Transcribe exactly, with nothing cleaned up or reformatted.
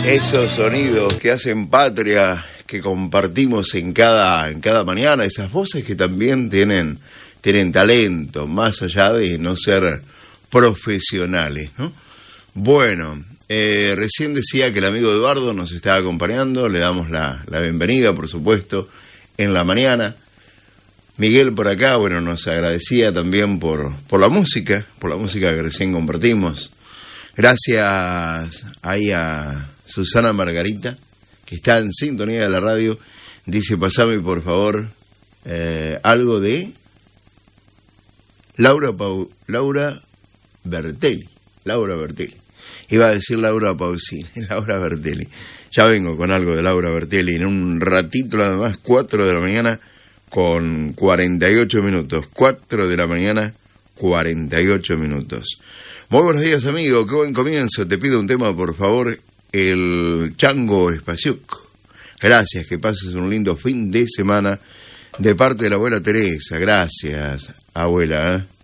Esos sonidos que hacen patria, que compartimos en cada, en cada mañana, esas voces que también tienen, tienen talento, más allá de no ser profesionales, ¿no? Bueno, eh, recién decía que el amigo Eduardo nos estaba acompañando, le damos la, la bienvenida, por supuesto, en la mañana. Miguel por acá, bueno, nos agradecía también por, por la música, por la música que recién compartimos. Gracias ahí a Susana Margarita, que está en sintonía de la radio. Dice, pasame por favor eh, algo de Laura Pau, Laura Bertelli. Laura Bertelli. Iba a decir Laura Pausini, Laura Bertelli. Ya vengo con algo de Laura Bertelli en un ratito nada más, cuatro de la mañana con cuarenta y ocho minutos. cuatro de la mañana, cuarenta y ocho minutos. Muy buenos días, amigo, qué buen comienzo. Te pido un tema, por favor, el Chango Espaciuc. Gracias, que pases un lindo fin de semana de parte de la abuela Teresa. Gracias, abuela, ¿eh?